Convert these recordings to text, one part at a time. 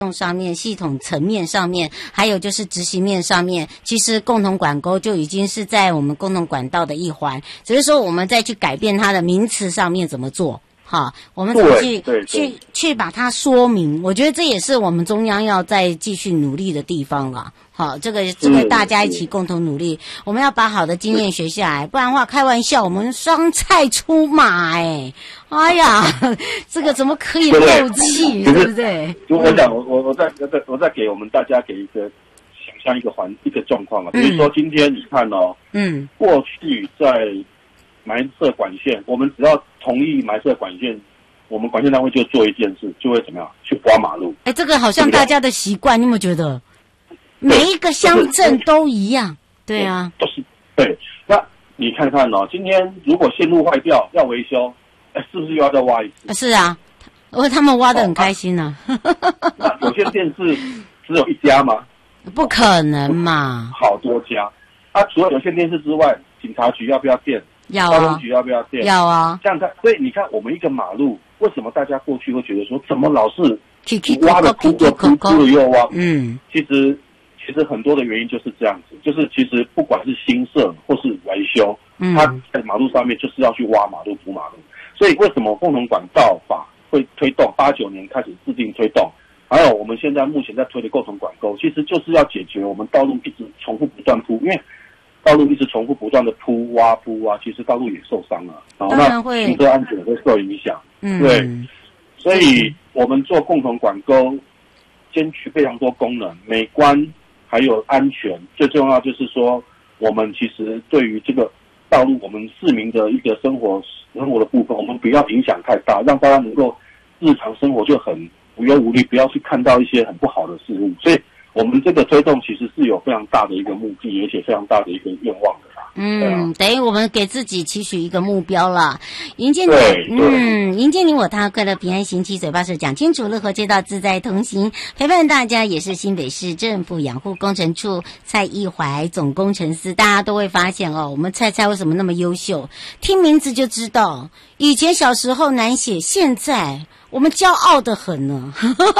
上面、系统层面上面，还有就是执行面上面，其实共同管沟就已经是在我们共同管道的一环，只是说我们再去改变它的名词上面怎么做。好，我们怎么去把它说明？我觉得这也是我们中央要再继续努力的地方了。好，这个大家一起共同努力，我们要把好的经验学下来，不然的话开玩笑，我们双菜出马哎呀，这个怎么可以漏气，对不对？ 我想我再给我们大家给一个想象一个状况啊，比如说今天你看哦，过去在埋设管线，我们只要同意埋设管线，我们管线单位就做一件事，就会怎么样去挖马路。 这个好像大家的习惯，你有没有觉得？每一个乡镇都一样，对啊， 都是对。那你看看哦，今天如果线路坏掉要维修，是不是又要再挖一次？ 是啊，他们挖得很开心啊。 那有线电视只有一家吗？ 不可能嘛， 好多家。除了有线电视之外，警察局要不要电？ 要啊。 交通局要不要电？要啊。 这样看，所以你看，我们一个马路，为什么大家过去会觉得说，怎么老是挖的秃了又挖？其实很多的原因就是这样子，就是其实不管是新设或是维修，它在马路上面就是要去挖马路、补马路。所以为什么共同管道法会推动？89年开始制定推动，还有我们现在目前在推的共同管沟，其实就是要解决我们道路一直重复不断铺，因为道路一直重复不断的铺挖，其实道路也受伤了，然后那行车安全会受影响。对，所以我们做共同管沟，兼具非常多功能，美观。还有安全，最重要就是说，我们其实对于这个道路，我们市民的一个生活的部分，我们不要影响太大，让大家能够日常生活就很无忧无虑，不要去看到一些很不好的事物。所以，我们这个推动其实是有非常大的一个目的，而且非常大的一个愿望的啦。 等于我们给自己期许一个目标啦。迎接你，迎接你我他，快乐平安行，七嘴八舌讲清楚，乐活街道自在同行，陪伴大家也是新北市政府养护工程处蔡义怀总工程师。大家都会发现哦，我们蔡为什么那么优秀？听名字就知道，以前小时候难写，现在我们骄傲得很呢。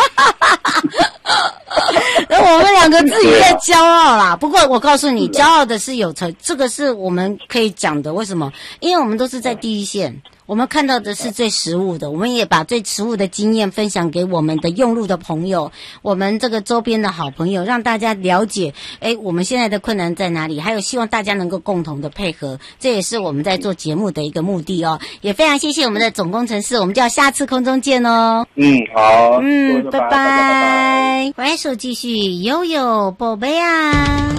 我们两个自己在骄傲啦，不过我告诉你，骄傲的是有成，这个是我们可以讲的。为什么？因为我们都是在第一线，我们看到的是最实务的，我们也把最实务的经验分享给我们的用路的朋友，我们这个周边的好朋友，让大家了解，我们现在的困难在哪里，还有希望大家能够共同的配合，这也是我们在做节目的一个目的哦。也非常谢谢我们的总工程师，我们就要下次空中见哦。 好， 拜拜。回来手继续悠悠宝贝啊。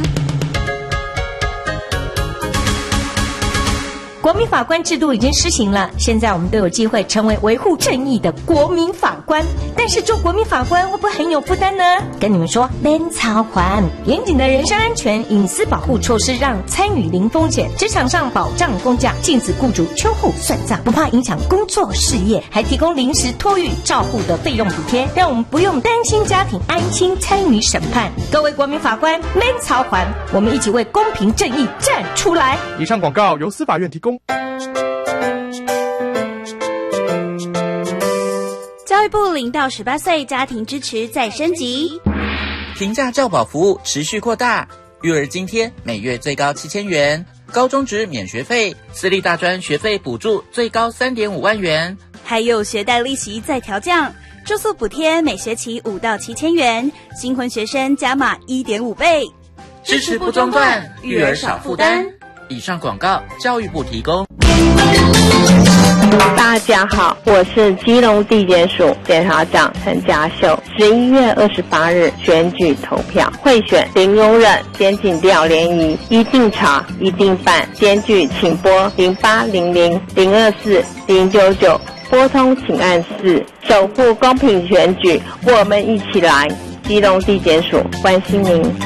国民法官制度已经施行了，现在我们都有机会成为维护正义的国民法官。但是做国民法官会不会很有负担呢？跟你们说，免操还严谨的人身安全、隐私保护措施，让参与零风险，职场上保障工价，禁止雇主秋后算账，不怕影响工作事业，还提供临时托育照护的费用补贴，让我们不用担心家庭，安心参与审判。各位国民法官，免操还，我们一起为公平正义站出来。 以上广告由司法院提供。 教育部0到18岁家庭支持再升级， 平价教保服务持续扩大，育儿津贴每月最高7000元，高中职免学费，私立大专学费补助最高3.5万元， 还有学贷利息再调降，住宿补贴每学期5到7000元，新婚学生加码1.5倍， 支持不中断，育儿少负担。以上广告教育部提供。 大家好，我是基隆地检署检察长陈家秀。11月28日选举投票，贿选零容忍，检警调联谊，一定查一定办，检举请拨0800-024-099，拨通请按4，守护公平选举，我们一起来。基隆地检署关心您。